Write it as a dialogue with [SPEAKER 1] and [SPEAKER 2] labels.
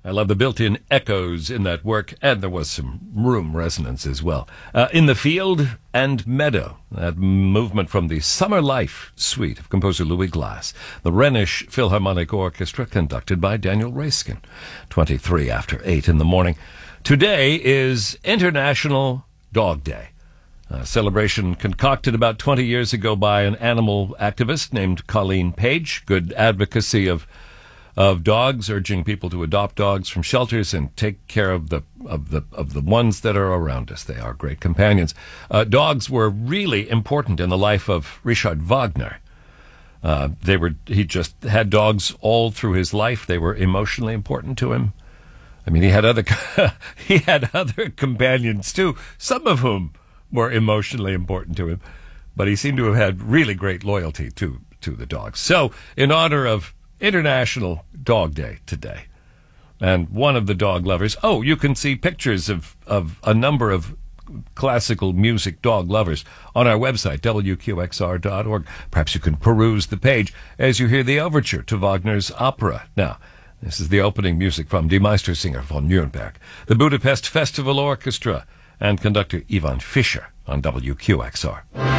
[SPEAKER 1] I love the built-in echoes in that work, and there was some room resonance as well. In the Field and Meadow, that movement from the Summer Life suite of composer Louis Glass, the Rhenish Philharmonic Orchestra, conducted by Daniel Raiskin, 23 after 8 in the morning. Today is International Dog Day, a celebration concocted about 20 years ago by an animal activist named Colleen Page. Good advocacy of dogs, urging people to adopt dogs from shelters and take care of the ones that are around us. They are great companions. Dogs were really important in the life of Richard Wagner. He just had dogs all through his life. They were emotionally important to him. I mean, he had other companions too, some of whom were emotionally important to him, but he seemed to have had really great loyalty to the dogs. So, in honor of International Dog Day today, and one of the dog lovers. Oh, you can see pictures of a number of classical music dog lovers on our website, wqxr.org. Perhaps you can peruse the page as you hear the overture to Wagner's opera. Now, this is the opening music from Die Meistersinger von Nuremberg, the Budapest Festival Orchestra, and conductor Ivan Fischer on WQXR.